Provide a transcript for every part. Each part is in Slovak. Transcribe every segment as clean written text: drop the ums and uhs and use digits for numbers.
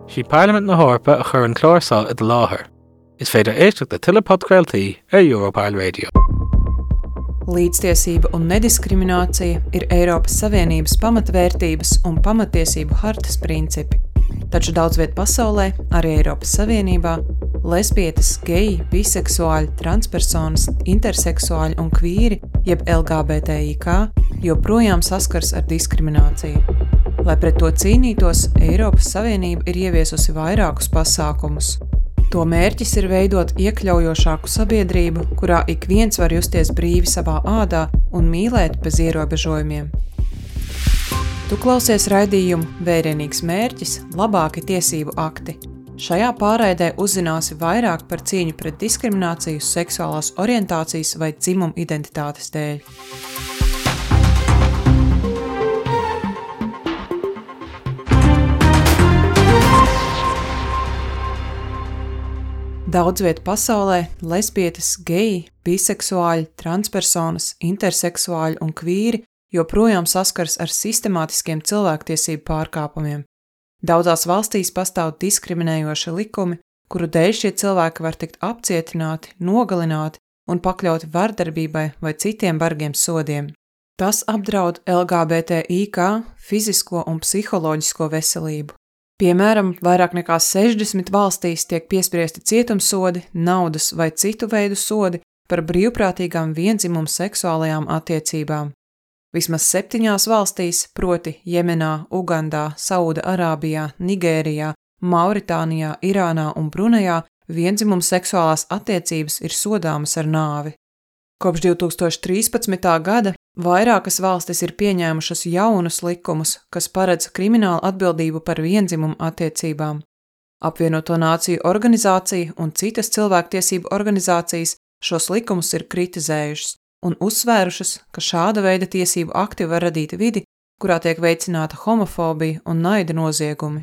Sí Parliament na Hórpa a chur an chlársáil i do láthair. Is féidir éisteach de tuile podcastaltaí ar Europol Radio. Līdztiesība un nediskriminācija ir Eiropas Savienības pamatvērtības un pamatiesību hartas principi. Taču daudz viet pasaulē, arī Eiropas Savienībā, lesbietes, geji, biseksuāļi, transpersonas, interseksuāļi un kvīri, jeb LGBTIK, joprojām saskars ar diskrimināciju. Lai pret to cīnītos, Eiropas Savienība ir ieviesusi vairākus pasākumus. To mērķis ir veidot iekļaujošāku sabiedrību, kurā ik viens var justies brīvi savā ādā un mīlēt bez ierobežojumiem. Tu klausies raidījumu Vērienīgs mērķis – labāki tiesību akti. Šajā pārraidē uzzināsi vairāk par cīņu pret diskrimināciju seksuālās orientācijas vai dzimuma identitātes dēļ. Daudz viet pasaulē lesbietes, geji, biseksuāļi, transpersonas, interseksuāļi un kvīri joprojām saskars ar sistemātiskiem cilvēktiesību pārkāpumiem. Daudzās valstīs pastāv diskriminējoši likumi, kuru dēļ šie cilvēki var tikt apcietināti, nogalināti un pakļauti vardarbībai vai citiem bargiem sodiem. Tas apdraud LGBTIK fizisko un psiholoģisko veselību. Piemēram, vairāk nekā 60 valstīs tiek piespriesti cietumsodi, naudas vai citu veidu sodi par brīvprātīgām viendzimumu seksuālajām attiecībām. Vismaz 7 valstīs, proti Jemenā, Ugandā, Sauda Arābijā, Nigērijā, Mauritānijā, Irānā un Brunejā viendzimumu seksuālās attiecības ir sodāmas ar nāvi. Kopš 2013. gada vairākas valstis ir pieņēmušas jaunus likumus, kas paredz kriminālu atbildību par viendzimumu attiecībām. Apvienoto Nāciju organizācija un citas cilvēktiesību organizācijas šos likumus ir kritizējušas un uzsvērušas, ka šāda veida tiesību akti var radīt vidi, kurā tiek veicināta homofobija un naida noziegumi.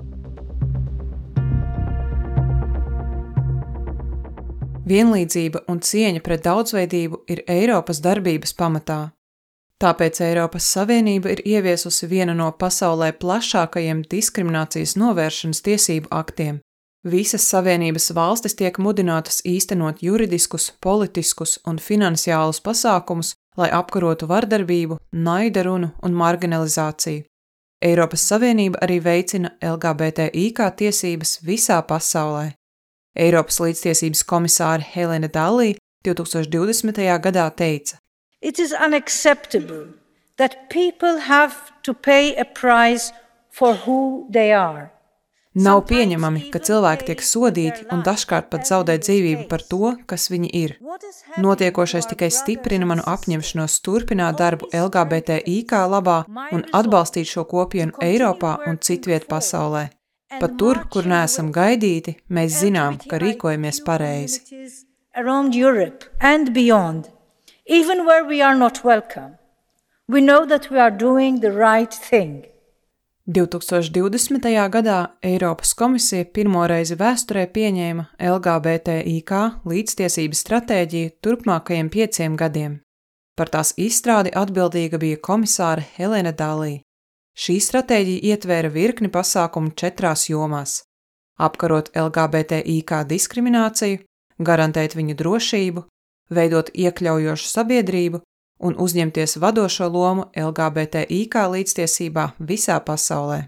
Vienlīdzība un cieņa pret daudzveidību ir Eiropas darbības pamatā. Tāpēc Eiropas Savienība ir ieviesusi vienu no pasaulē plašākajiem diskriminācijas novēršanas tiesību aktiem. Visas Savienības valstis tiek mudinātas īstenot juridiskus, politiskus un finansiālus pasākumus, lai apkarotu vardarbību, naida runu un marginalizāciju. Eiropas Savienība arī veicina LGBTIK tiesības visā pasaulē. Eiropas līdztiesības komisāre Helena Dalli 2020. gadā teica: It is unacceptable that people have to pay a price for who they are. Nav pieņemami, ka cilvēki tiek sodīti un dažkārt pat zaudē dzīvību par to, kas viņi ir. Notiekošais tikai stiprina manu apņemšanos turpināt darbu LGBTIK labā un atbalstīt šo kopienu Eiropā un citviet pasaulē. Pat tur, kur neesam gaidīti, mēs zinām, ka rīkojamies pareizi. Around Europe and beyond, even where we are not welcome, we know that we are doing the right thing. 2020. gadā Eiropas komisija pirmo reizi vēsturē pieņēma LGBTIK līdztiesības stratēģiju turpmākajiem 5 gadiem. Par tās izstrādi atbildīga bija komisāre Helena Dalli. Šī stratēģija ietvēra virkni pasākumu 4 jomās – apkarot LGBTIK diskrimināciju, garantēt viņu drošību, veidot iekļaujošu sabiedrību un uzņemties vadošo lomu LGBTIK līdztiesībā visā pasaulē.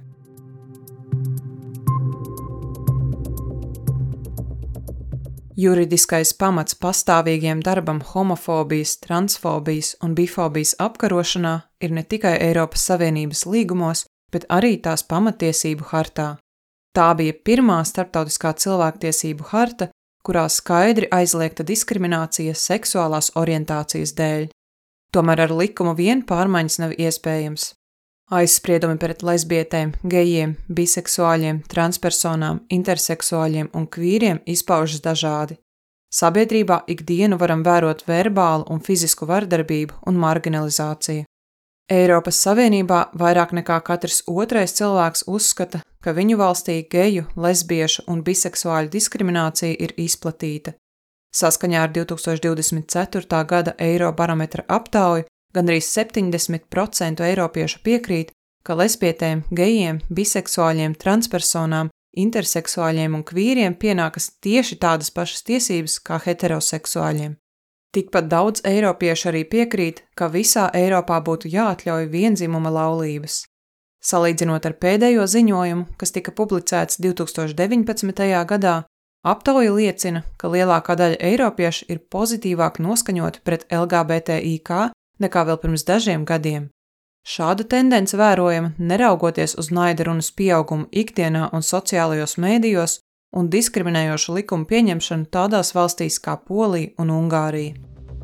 Juridiskais pamats pastāvīgiem darbam homofobijas, transfobijas un bifobijas apkarošanā ir ne tikai Eiropas Savienības līgumos, bet arī tās pamatiesību hartā. Tā bija pirmā starptautiskā cilvēktiesību harta, kurā skaidri aizliegta diskriminācija seksuālās orientācijas dēļ. Tomēr ar likumu vien pārmaiņas nav iespējams. Aizspriedumi pret lesbietēm, gejiem, biseksuāļiem, transpersonām, interseksuāļiem un kvīriem izpaužas dažādi. Sabiedrībā ikdienu varam vērot verbālu un fizisku vardarbību un marginalizāciju. Eiropas Savienībā vairāk nekā katrs otrais cilvēks uzskata, ka viņu valstī geju, lesbiešu un biseksuāļu diskriminācija ir izplatīta. Saskaņā ar 2024. gada Eirobarometra aptauju gandrīz 70% eiropiešu piekrīt, ka lesbietēm, gejiem, biseksuāļiem, transpersonām interseksuāļiem un kvīriem pienākas tieši tādas pašas tiesības kā heteroseksuāļiem. Tikpat daudz eiropiešu arī piekrīt, ka visā Eiropā būtu jāatļauj vienzimuma laulības. Salīdzinot ar pēdējo ziņojumu, kas tika publicēts 2019. gadā, aptauja liecina, ka lielākā daļa eiropiešu ir pozitīvāk noskaņoti pret LGBTIK nekā vēl pirms dažiem gadiem. Šāda tendence vērojama neraugoties uz naida runas pieaugumu ikdienā un sociālajos mēdījos un diskriminējošu likumu pieņemšanu tādās valstīs kā Polija un Ungārija.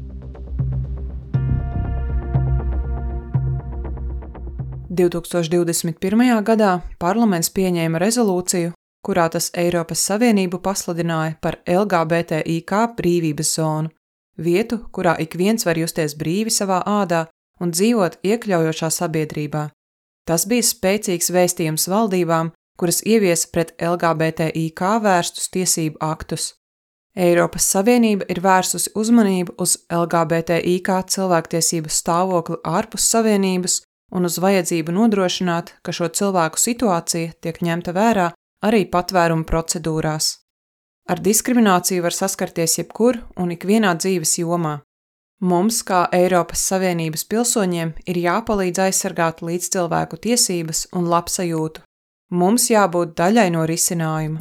– 2021. gadā parlaments pieņēma rezolūciju, kurā tas Eiropas Savienību pasludināja par LGBTIK brīvības zonu, vietu, kurā ik viens var justies brīvi savā ādā un dzīvot iekļaujošā sabiedrībā. Tas bija spēcīgs vēstījums valdībām, kuras ieviesa pret LGBTIK vērstus tiesību aktus. Eiropas Savienība ir vērsusi uzmanību uz LGBTIK cilvēktiesību stāvokli ārpus Savienības un uz vajadzību nodrošināt, ka šo cilvēku situācija tiek ņemta vērā arī patvērumu procedūrās. Ar diskrimināciju var saskarties jebkur un ikvienā dzīves jomā. Mums, kā Eiropas Savienības pilsoņiem, ir jāpalīdz aizsargāt līdzcilvēku tiesības un labsajūtu. Mums jābūt daļai no risinājuma.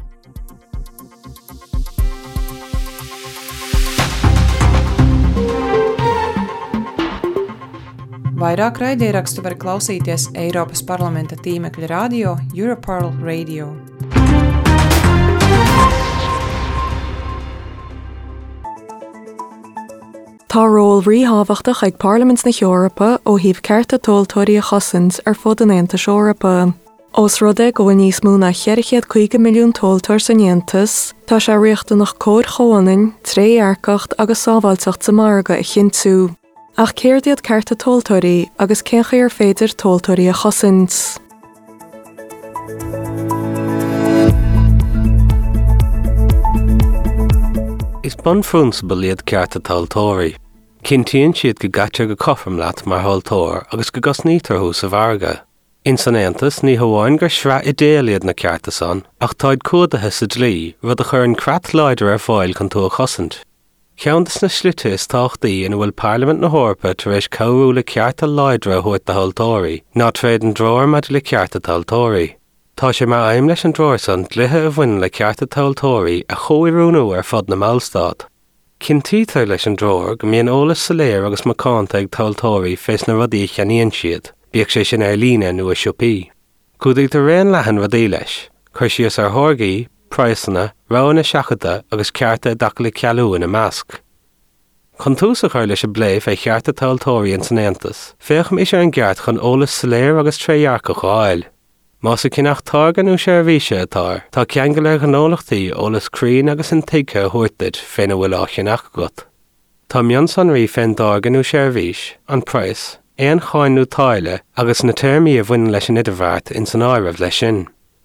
Vairāk raidierakstu var klausīties Eiropas parlamenta tīmekļa radio Europarl Radio. Tá ról ríthávachtaach ag Parliaments na Eorpa ó híomh Carta Tóilteoirí a Chosint ar fud an Aontas Eorpa. Os rudé go bhfuil níos mó na 450 milliún tóilteoir san Aontas, tá sé riachta nach cóir chomhainn, tréarcacht agus sábhailteacht sa marga a chintú. Ach céirdiad Carta Tóilteoirí agus céncha ar féidir Tóilteoirí a Chosint. Is bun frúnsbal iad Carta Tóilteoirí. Cintíonn siad go gaiitear go coifrim leat mar thóilteoir agus go gosnítarthú sa bharga. In san Aontas ní hamháin gur sreath i déal iad na cearta san, ach táid cuadaithe sa dlí rud a chur an creat leidir ar fáil chun tú a chosint. Cheantas na slite is táchtaí in bhfuil Parliament na Eorpa tar éis comhrú le cearta leidre a thuairt na Tóilteoirí, ná tréad an dróir maidir le cearta Tóilteoirí. Tá sé mar aim leis an dróir san dlithe a bhain le cearta Tóilteoirí a chomhúnú ar fud na Mallstad. Cintítar leis an dróir go mbíonn eolas sa léir agus macánta ag Tóilteoirí fés na rudaí cheanaíonn siad, bíodh sé sin ar líne nó a siopí. Cúdaigh do réon leathan rudaí leis, chuir sios ar thorgaí, praosanna, roghna seachada agus cearta daca le cealú in a measc. Chun tús a chuir leis a bléh é chearta Tóilteoirí in san Aontas, féacham is ar an gceart chun eolas sa léir agus tréarca cháil. Más a cinach tágan ó seirbhíse atá, tá ceangal ar ghnólachtaí eolas crín agus an tuigthe a thuairtead féin a bhfuil ácheanach agat. Tá mion sonraí féin dágan ó seirbhís, an price, éon cháinú táile agus na termí a bhain leis an idirbhart in san áireamh leis sin.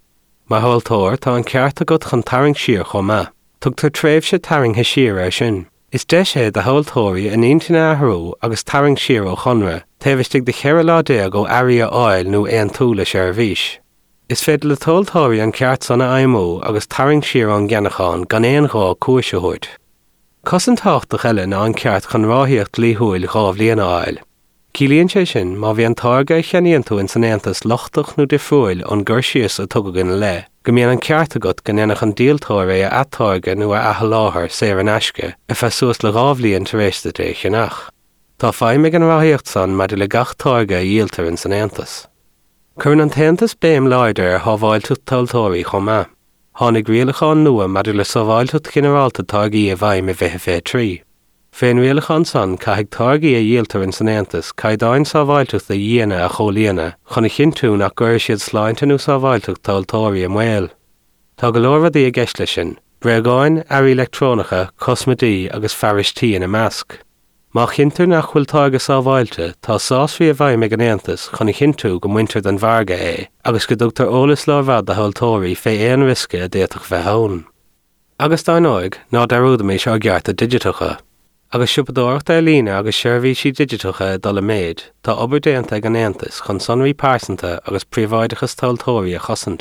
Mar thóilteoir tá an ceart agat chun tarraing siar chomh. Tugtar tréimhse tarraingthe siar ar sin. Is de sé de thóilteoirí in aontaine athrú agus tarraing siar ó chonra, taobhaistigh de cheithre lá déag ó airí a áil nó éon túla seirbhís. Is féidir le tóilteoirí an ceart sanna aimó agus tarraing siar an gceannacháin gan éon dhá cuaise thuirt. Cos an táchtach eile ná an ceart chun ráthíocht líthúil gábh líon áil. Cílíonn sé sin má bhí an táirge cheanaíonn tú in san Aontas lochtach nó difriúil an gur síos a tugadh le, go mbíonn an ceart agat go ndenach an díaltóir é a attáirge nó a atha láthair sé an aisce a feadh suas le rábhlíonn tar éis de cheannach. Tá feidhmigh an ráthíocht san maidir le gach táirge a díaltar in san Aontas. Cuireann an Taontas béim leidir ar thábháilteacht Tóilteoirí chomh. Tháinig rialacháin nua maidir le sábháilteacht ginearálta tágaí a bhaim i bheith fé trí. Féin rialacháin san caithfidh tágaí a díaltar in san Aontas caighdeáin sábháilteacht a dhéana a cholíana chuna chintú nach gur siad sláinte nó sábháilteacht Tóilteoirí am bhfuil. Tá go leor rudaí a gceist lei sin, breagáin, airí electrónacha, cosmadaí agus pharistíí in a measc. Má chintar nach bhfuil tága sábháilte, tá sásfaí a bhaim ag an Aontas chuna chintú go muintir den bharga é, agus go dtugtar eolas lábhad a Tóilteoirí fé éon risce a déach bheith ann. Agus dá nóig ná darúda mé seo gearta digitacha. Agus siúpadóireacht ar líne agus seirbhísí digitacha dul a méid, tá obair déanta ag an Aontas chun sonraí pásanta agus príomhhaidechas Tóilteoirí a chosint.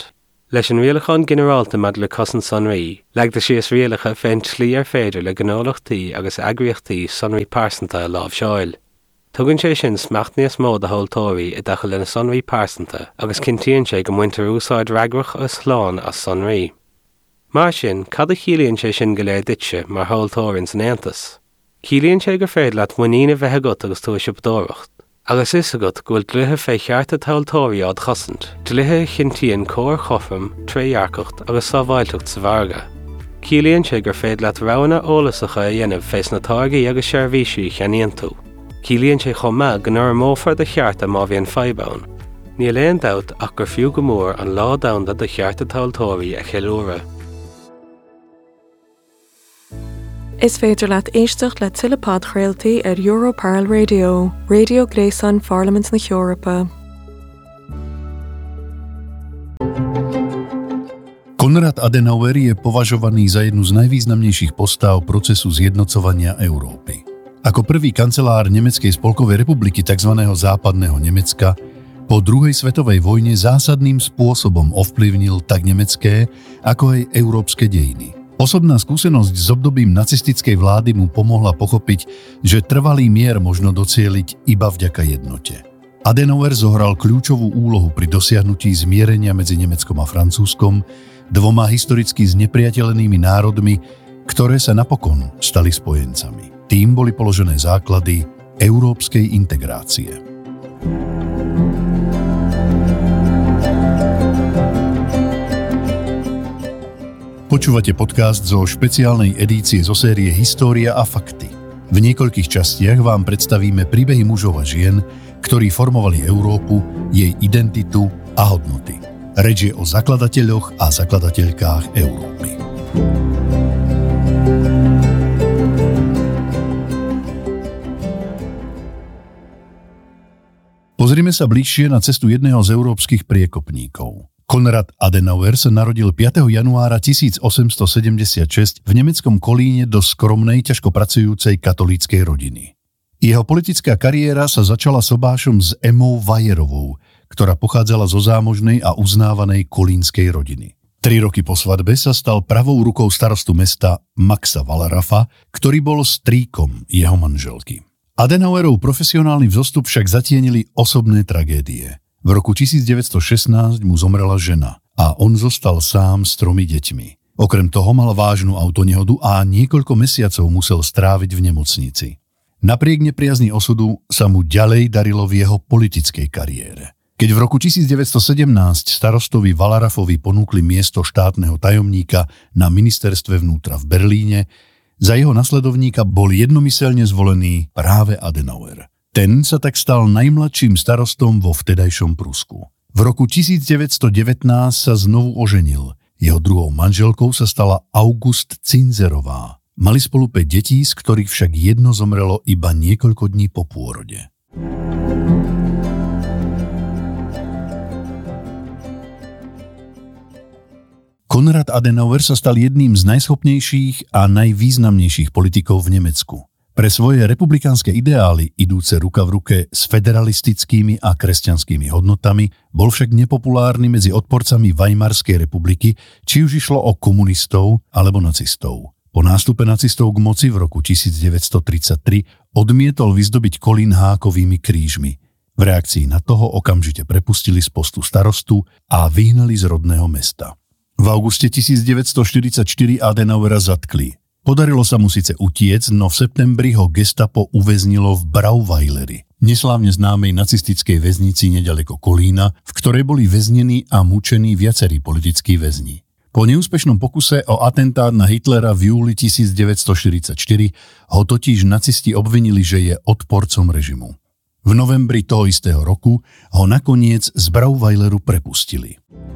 Leis an rialachán generálta mad le cosan sonraí, leagda sios rialacha féin slí ar féidir le gnólachtaí agus agriochtaí sonraí pásanta lámh seáil. Tugann sé sin smacht níos mó a hóltóirí i dtacha lena sonraí pásanta agus cintíonn sé go muintear úsáid reagrach a sláán as sonraí. Mar sin, cad a chiallaíonn sé sin go léir ditse mar hóltóirinn san Aontas. Ciallaíonn sé gur féad leat muína bheith agat agus tú sib dóracht. Agus is agat go bhfuil gluthe fé chearta hóltóirí ád chosant, gluthe cintíonn cóir chofam, tréarcacht agus sábhailteacht sa bharga. Ciallaíonn sé gur féad leat roghanna ólasacha a dhéanamh fés na tágaí agus seirbhísí cheanaíonn tú. Ciallaíonn sé chomh go nuair mófar de chearta má bhíon feibeán. Níl éon dabht ach gur fiú go mór an lá damhda de chearta hóltóirí a cheiliúra. Is féidir leat éisteach le tuileád chraoltaí ar Europarl Radio, Radio Gréasan Parliament na Eorpa. Konrad Adenauer je považovaný za jednu z najvýznamnejších postáv procesu zjednocovania Európy. Ako prvý kancelár Nemeckej spolkovej republiky tzv. Západného Nemecka po druhej svetovej vojne zásadným spôsobom ovplyvnil tak nemecké, ako aj európske dejiny. Osobná skúsenosť s obdobím nacistickej vlády mu pomohla pochopiť, že trvalý mier možno docieliť iba vďaka jednote. Adenauer zohral kľúčovú úlohu pri dosiahnutí zmierenia medzi Nemeckom a Francúzskom, dvoma historicky znepriateľenými národmi, ktoré sa napokon stali spojencami. Tým boli položené základy európskej integrácie. Počúvate podcast zo špeciálnej edície zo série História a fakty. V niekoľkých častiach vám predstavíme príbehy mužov a žien, ktorí formovali Európu, jej identitu a hodnoty. Reč je o zakladateľoch a zakladateľkách Európy. Pozrime sa bližšie na cestu jedného z európskych priekopníkov. Konrad Adenauer sa narodil 5. januára 1876 v nemeckom Kolíne do skromnej, ťažko pracujúcej katolíckej rodiny. Jeho politická kariéra sa začala sobášom s Emou Vajerovou, ktorá pochádzala zo zámožnej a uznávanej kolínskej rodiny. 3 roky po svadbe sa stal pravou rukou starostu mesta Maxa Wallrafa, ktorý bol strýkom jeho manželky. Adenauerov profesionálny vzostup však zatienili osobné tragédie. V roku 1916 mu zomrela žena a on zostal sám s 3 deťmi. Okrem toho mal vážnu autonehodu a niekoľko mesiacov musel stráviť v nemocnici. Napriek nepriazni osudu sa mu ďalej darilo v jeho politickej kariére. Keď v roku 1917 starostovi Wallrafovi ponúkli miesto štátneho tajomníka na ministerstve vnútra v Berlíne, za jeho nasledovníka bol jednomyseľne zvolený práve Adenauer. Ten sa tak stal najmladším starostom vo vtedajšom Prusku. V roku 1919 sa znovu oženil. Jeho druhou manželkou sa stala August Cinzerová. Mali spolu 5 detí, z ktorých však jedno zomrelo iba niekoľko dní po pôrode. Konrad Adenauer sa stal jedným z najschopnejších a najvýznamnejších politikov v Nemecku. Pre svoje republikánske ideály, idúce ruka v ruke s federalistickými a kresťanskými hodnotami, bol však nepopulárny medzi odporcami Weimarskej republiky, či už išlo o komunistov alebo nacistov. Po nástupe nacistov k moci v roku 1933 odmietol vyzdobiť Kolín hákovými krížmi. V reakcii na toho okamžite prepustili z postu starostu a vyhnali z rodného mesta. V auguste 1944 Adenauera zatkli. Podarilo sa mu síce utiec, no v septembri ho gestapo uväznilo v Brauweileri, neslávne známej nacistickej väznici neďaleko Kolína, v ktorej boli väznení a mučení viacerí politickí väzni. Po neúspešnom pokuse o atentát na Hitlera v júli 1944 ho totiž nacisti obvinili, že je odporcom režimu. V novembri toho istého roku ho nakoniec z Brauweileru prepustili.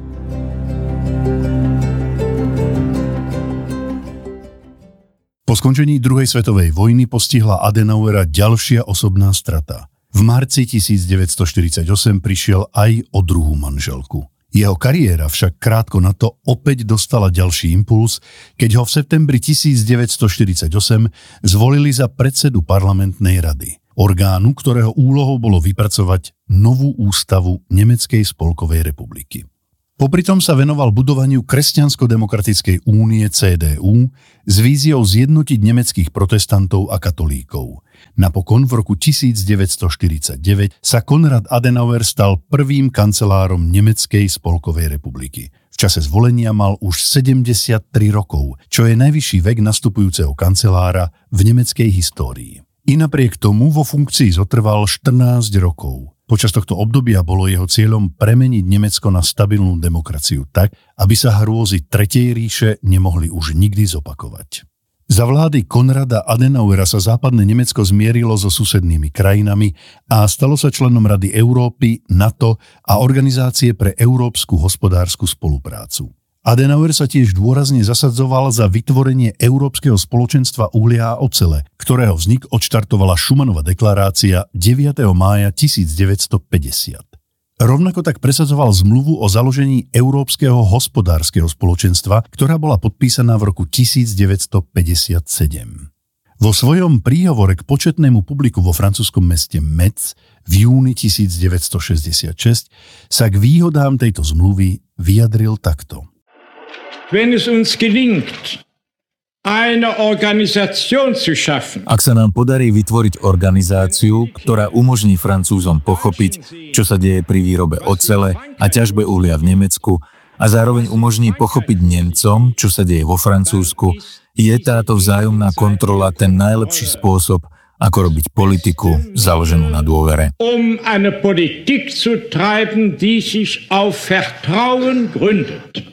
Po skončení druhej svetovej vojny postihla Adenauera ďalšia osobná strata. V marci 1948 prišiel aj o druhú manželku. Jeho kariéra však krátko na to opäť dostala ďalší impuls, keď ho v septembri 1948 zvolili za predsedu parlamentnej rady, orgánu, ktorého úlohou bolo vypracovať novú ústavu Nemeckej spolkovej republiky. Popri tom sa venoval budovaniu Kresťansko-demokratickej únie CDU s víziou zjednotiť nemeckých protestantov a katolíkov. Napokon v roku 1949 sa Konrad Adenauer stal prvým kancelárom Nemeckej spolkovej republiky. V čase zvolenia mal už 73 rokov, čo je najvyšší vek nastupujúceho kancelára v nemeckej histórii. I napriek tomu vo funkcii zotrval 14 rokov. Počas tohto obdobia bolo jeho cieľom premeniť Nemecko na stabilnú demokraciu tak, aby sa hrôzy Tretej ríše nemohli už nikdy zopakovať. Za vlády Konrada Adenauera sa západné Nemecko zmierilo so susednými krajinami a stalo sa členom Rady Európy, NATO a Organizácie pre európsku hospodársku spoluprácu. Adenauer sa tiež dôrazne zasadzoval za vytvorenie Európskeho spoločenstva uhlia a ocele, ktorého vznik odštartovala Schumannova deklarácia 9. mája 1950. Rovnako tak presadzoval zmluvu o založení Európskeho hospodárskeho spoločenstva, ktorá bola podpísaná v roku 1957. Vo svojom príhovore k početnému publiku vo francúzskom meste Metz v júni 1966 sa k výhodám tejto zmluvy vyjadril takto. Wenn es uns gelingt, eine Organisation zu schaffen. Ak sa nám podarí vytvoriť organizáciu, ktorá umožní Francúzom pochopiť, čo sa deje pri výrobe ocele a ťažbe uhlia v Nemecku a zároveň umožní pochopiť Nemcom, čo sa deje vo Francúzsku, je táto vzájomná kontrola ten najlepší spôsob, ako robiť politiku založenú na dôvere. Eine Politik zu treiben, die sich auf Vertrauen gründet.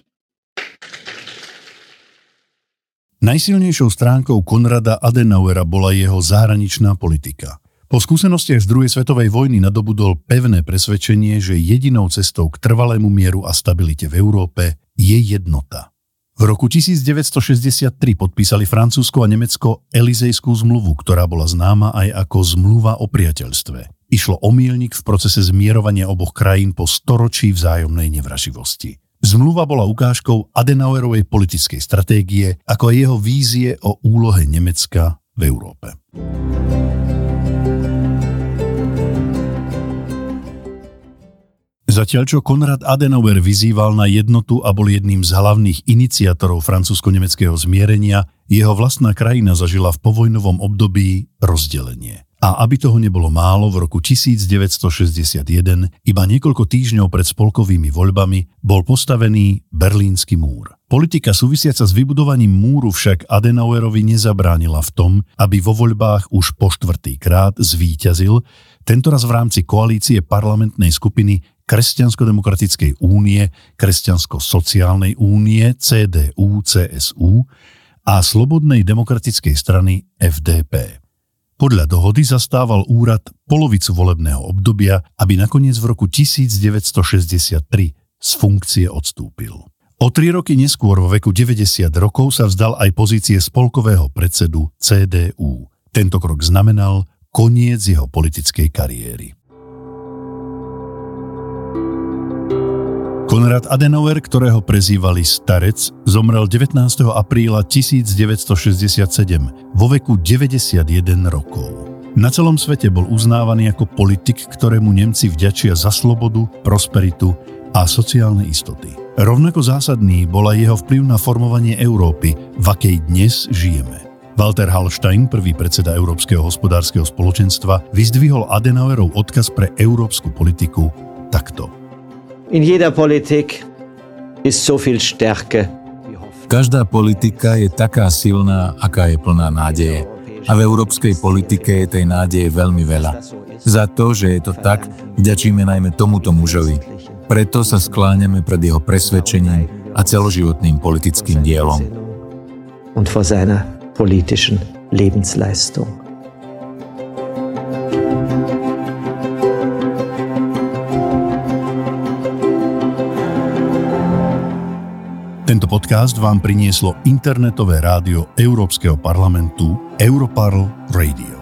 Najsilnejšou stránkou Konrada Adenauera bola jeho zahraničná politika. Po skúsenostiach z druhej svetovej vojny nadobudol pevné presvedčenie, že jedinou cestou k trvalému mieru a stabilite v Európe je jednota. V roku 1963 podpísali Francúzsko a Nemecko Elizejskú zmluvu, ktorá bola známa aj ako zmluva o priateľstve. Išlo o míľnik v procese zmierovania oboch krajín po storočí vzájomnej nevraživosti. Zmluva bola ukážkou Adenauerovej politickej stratégie, ako aj jeho vízie o úlohe Nemecka v Európe. Zatiaľ, čo Konrad Adenauer vyzýval na jednotu a bol jedným z hlavných iniciátorov francúzsko-nemeckého zmierenia, jeho vlastná krajina zažila v povojnovom období rozdelenie. A aby toho nebolo málo, v roku 1961, iba niekoľko týždňov pred spolkovými voľbami, bol postavený Berlínsky múr. Politika súvisiaca s vybudovaním múru však Adenauerovi nezabránila v tom, aby vo voľbách už po 4. krát zvíťazil, tentoraz v rámci koalície parlamentnej skupiny Kresťansko-demokratickej únie, Kresťansko-sociálnej únie, CDU-CSU a Slobodnej demokratickej strany FDP. Podľa dohody zastával úrad polovicu volebného obdobia, aby nakoniec v roku 1963 z funkcie odstúpil. O 3 roky neskôr vo veku 90 rokov sa vzdal aj pozície spolkového predsedu CDU. Tento krok znamenal koniec jeho politickej kariéry. Konrad Adenauer, ktorého prezývali Starec, zomrel 19. apríla 1967 vo veku 91 rokov. Na celom svete bol uznávaný ako politik, ktorému Nemci vďačia za slobodu, prosperitu a sociálne istoty. Rovnako zásadný bola jeho vplyv na formovanie Európy, v akej dnes žijeme. Walter Hallstein, prvý predseda Európskeho hospodárskeho spoločenstva, vyzdvihol Adenauerov odkaz pre európsku politiku takto. In jeder Politik ist so viel Stärke. Každá politika je taká silná, aká je plná nádeje. A v európskej politike je tej nádeje veľmi veľa. Za to, že je to tak, vďačíme najmä tomuto mužovi. Preto sa skláňame pred jeho presvedčením a celoživotným politickým dielom. Und vor seiner politischen Lebensleistung. Tento podcast vám prinieslo internetové rádio Európskeho parlamentu Europarl Radio.